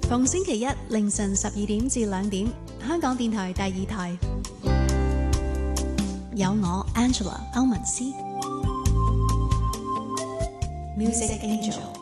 逢星期一凌晨12點至2點，香港電台第2台有我 Angela 歐文思 Music Angel。